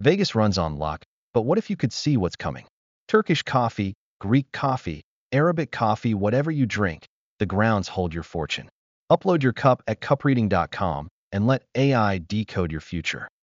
Vegas runs on luck, but what if you could see what's coming? Turkish coffee, Greek coffee, Arabic coffee, whatever you drink, the grounds hold your fortune. Upload your cup at cupreading.com and let AI decode your future.